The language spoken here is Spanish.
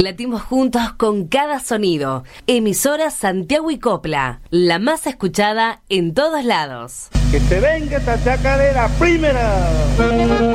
latimos juntos con cada sonido. Emisora Santiago y Copla, la más escuchada en todos lados. Que se venga esta chacarera primera.